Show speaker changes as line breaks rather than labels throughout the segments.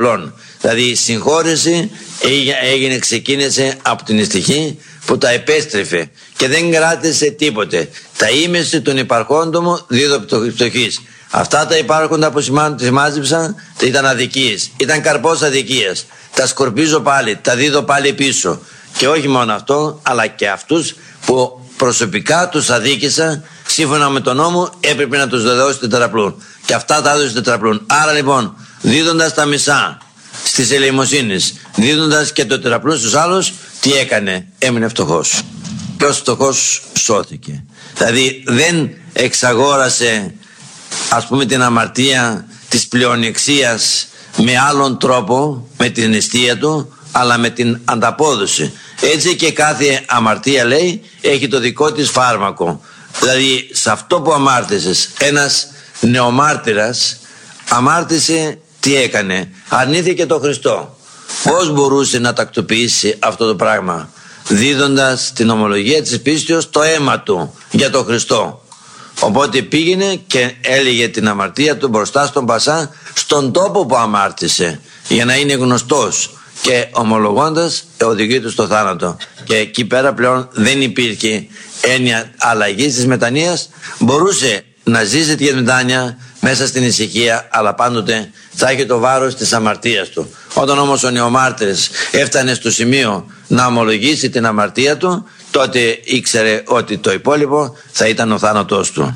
Δηλαδή η συγχώρεση ξεκίνησε από την ευτυχή που τα επέστρεφε και δεν κράτησε τίποτε. Τα ήμεση των υπαρχόντων μου δίδω πτωχής. Αυτά τα υπάρχοντα που σημάζεψα ήταν αδικίες, ήταν καρπός αδικίας. Τα σκορπίζω πάλι, τα δίδω πάλι πίσω. Και όχι μόνο αυτό, αλλά και αυτούς που προσωπικά τους αδίκησα, σύμφωνα με τον νόμο έπρεπε να τους δώσει τετραπλούν. Και αυτά τα έδωσε τετραπλούν. Άρα λοιπόν, δίδοντας τα μισά στις ελεημοσύνες, δίδοντας και το τετραπλούν στους άλλους, τι έκανε? Έμεινε φτωχός. Και ως φτωχός σώθηκε. Δηλαδή δεν εξαγόρασε, ας πούμε, την αμαρτία της πλεονεξίας με άλλον τρόπο, με την αιστεία του, αλλά με την ανταπόδοση. Έτσι και κάθε αμαρτία, λέει, έχει το δικό της φάρμακο. Δηλαδή σε αυτό που αμάρτησες, ένας νεομάρτυρας αμάρτησε, τι έκανε? Αρνήθηκε το Χριστό. Πώς μπορούσε να τακτοποιήσει αυτό το πράγμα? Δίδοντας την ομολογία της πίστεως, το αίμα του για τον Χριστό. Οπότε πήγαινε και έλεγε την αμαρτία του μπροστά στον Πασά, στον τόπο που αμάρτησε, για να είναι γνωστός, και ομολογώντας οδηγεί του στο θάνατο. Και εκεί πέρα πλέον δεν υπήρχε έννοια αλλαγής της μετανοίας. Μπορούσε να ζήσει τη μετάνοια μέσα στην ησυχία, αλλά πάντοτε θα έχει το βάρος της αμαρτίας του. Όταν όμως ο νεομάρτυρης έφτανε στο σημείο να ομολογήσει την αμαρτία του, τότε ήξερε ότι το υπόλοιπο θα ήταν ο θάνατός του.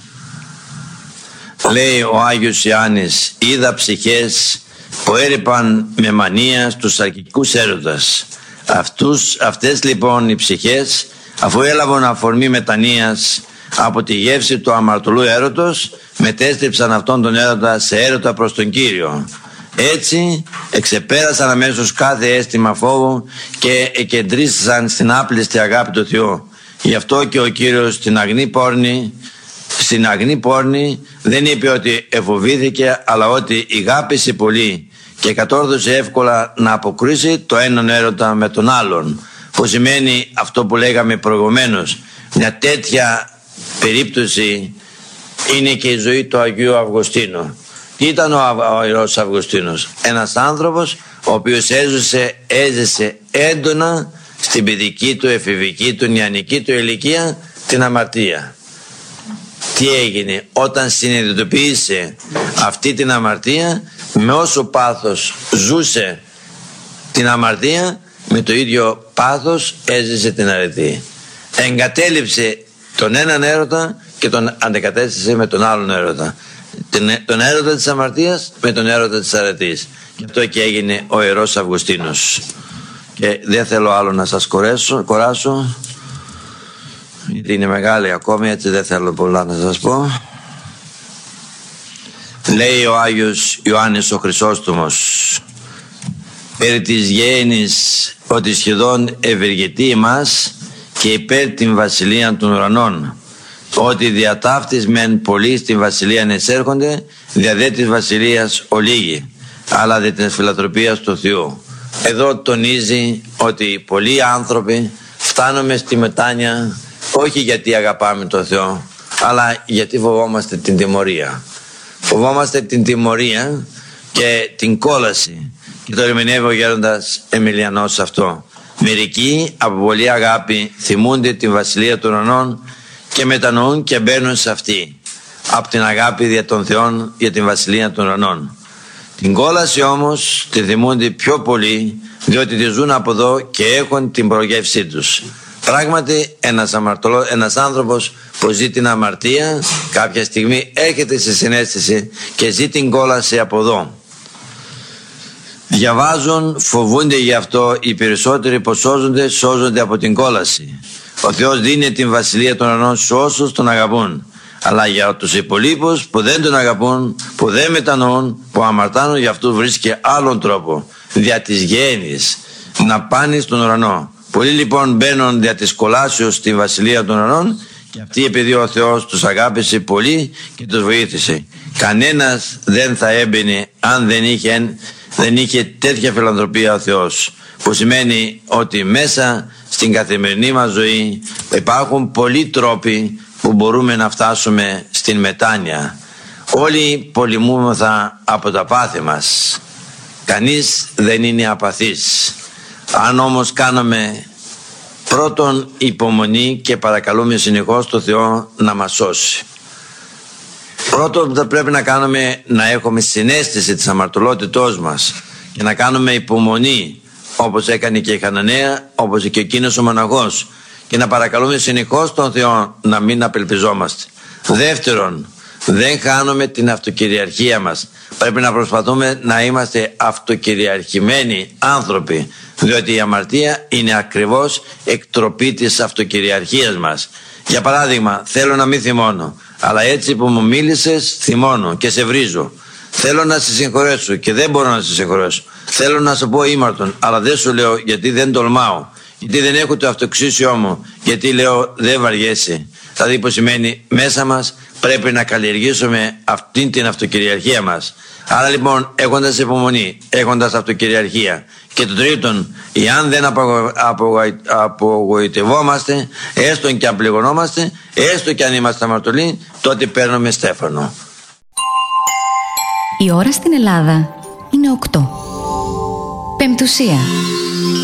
Λέει ο Άγιος Ιωάννης, είδα ψυχές που έρυπαν με μανία στους αρκικούς έρωτας. Αυτές λοιπόν οι ψυχές, αφού έλαβαν αφορμή μετανοίας από τη γεύση του αμαρτωλού έρωτος, μετέστρεψαν αυτόν τον έρωτα σε έρωτα προς τον Κύριο. Έτσι εξεπέρασαν αμέσως κάθε αίσθημα φόβου και εκεντρίστησαν στην άπλιστη αγάπη του Θεού. Γι' αυτό και ο Κύριος στην αγνή πόρνη δεν είπε ότι εφοβήθηκε, αλλά ότι ηγάπησε πολύ και κατόρθωσε εύκολα να αποκρίσει το έναν έρωτα με τον άλλον, που σημαίνει αυτό που λέγαμε προηγουμένως. Μια τέτοια περίπτωση είναι και η ζωή του Αγίου Αυγουστίνου. Τι ήταν ο Ιερός Αυγουστίνος? Ένας άνθρωπος ο οποίος έζησε έντονα στην παιδική του, εφηβική του, νεανική του ηλικία την αμαρτία. Τι έγινε? Όταν συνειδητοποίησε αυτή την αμαρτία, με όσο πάθος ζούσε την αμαρτία, με το ίδιο πάθος έζησε την αρετή. Εγκατέλειψε τον έναν έρωτα και τον αντεκατέστησε με τον άλλον έρωτα. Τον έρωτα της αμαρτίας με τον έρωτα της αρετής. Και αυτό και έγινε ο Ιερός Αυγουστίνος. Και δεν θέλω άλλο να σας κοράσω, γιατί είναι μεγάλη ακόμη, έτσι δεν θέλω πολλά να σας πω. Λέει ο Άγιος Ιωάννης ο Χρυσόστομος περί της γέννης, ότι σχεδόν ευεργετεί εμάς και υπέρ την βασιλεία των ουρανών, ότι δια ταύτης μεν πολλοί στην βασιλεία εισέρχονται, δια δε της βασιλείας ολίγοι, αλλά δια της φιλανθρωπίας του Θεού. Εδώ τονίζει ότι πολλοί άνθρωποι φτάνουμε στη μετάνοια όχι γιατί αγαπάμε τον Θεό, αλλά γιατί φοβόμαστε την τιμωρία. Φοβόμαστε την τιμωρία και την κόλαση, και το ερμηνεύει ο γέροντας Εμιλιανός αυτό. Μερικοί από πολλή αγάπη θυμούνται την βασιλεία των ουρανών και μετανοούν και μπαίνουν σε αυτή, από την αγάπη δια των Θεών για την βασιλεία των ουρανών. Την κόλαση όμως τη θυμούνται πιο πολύ, διότι τη ζουν από εδώ και έχουν την προγεύσή τους. Πράγματι ένας άνθρωπος που ζει την αμαρτία κάποια στιγμή έρχεται σε συναίσθηση και ζει την κόλαση από εδώ. Διαβάζουν, φοβούνται γι' αυτό. Οι περισσότεροι που σώζονται από την κόλαση. Ο Θεός δίνει την βασιλεία των ουρανών σε όσους τον αγαπούν. Αλλά για τους υπολείπους που δεν τον αγαπούν, που δεν μετανοούν, που αμαρτάνουν, για αυτούς βρίσκει άλλον τρόπο, δια της γέννης, να πάνε στον ουρανό. Πολλοί λοιπόν μπαίνουν δια της κολάσεως στη βασιλεία των ουρανών, και αυτοί επειδή ο Θεός τους αγάπησε πολύ και τους βοήθησε. Κανένας δεν θα έμπαινε αν δεν είχε τέτοια φιλανθρωπία ο Θεός, που σημαίνει ότι μέσα στην καθημερινή μας ζωή υπάρχουν πολλοί τρόποι που μπορούμε να φτάσουμε στην μετάνοια. Όλοι πολεμούμεθα από τα πάθη μας. Κανείς δεν είναι απαθής. Αν όμως κάνουμε πρώτον υπομονή και παρακαλούμε συνεχώς το Θεό να μας σώσει. Πρώτον που θα πρέπει να κάνουμε, να έχουμε συναίσθηση της αμαρτωλότητός μας και να κάνουμε υπομονή, όπως έκανε και η Χαναναία, όπως και εκείνος ο μοναχός, και να παρακαλούμε συνεχώς τον Θεό να μην απελπιζόμαστε. Δεύτερον, δεν χάνουμε την αυτοκυριαρχία μας. Πρέπει να προσπαθούμε να είμαστε αυτοκυριαρχημένοι άνθρωποι, διότι η αμαρτία είναι ακριβώς εκτροπή της αυτοκυριαρχίας μας. Για παράδειγμα, θέλω να μην θυμώνω, αλλά έτσι που μου μίλησες θυμώνω και σε βρίζω. Θέλω να σε συγχωρέσω και δεν μπορώ να σε συγχωρέσω. Θέλω να σου πω ήμαρτον, αλλά δεν σου λέω γιατί δεν τολμάω, γιατί δεν έχω το αυτοξίσιό μου, γιατί λέω δεν βαριέσαι. Δηλαδή που σημαίνει μέσα μας πρέπει να καλλιεργήσουμε αυτή την αυτοκυριαρχία μας. Άρα λοιπόν, έχοντας υπομονή, έχοντας αυτοκυριαρχία. Και το τρίτον, εάν δεν απογοητευόμαστε, έστω και αν πληγωνόμαστε, έστω και αν είμαστε αμαρτωλοί, τότε παίρνουμε στέφανο.
Η ώρα στην Ελλάδα είναι 8. Πεμπτουσία.